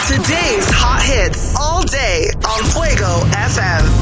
Today's hot hits all day on Fuego FM.